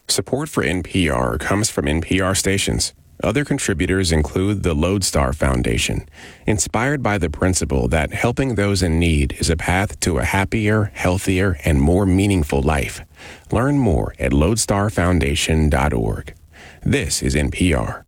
Support for NPR comes from NPR stations. Other contributors include the Lodestar Foundation, inspired by the principle that helping those in need is a path to a happier, healthier, and more meaningful life. Learn more at lodestarfoundation.org. This is NPR.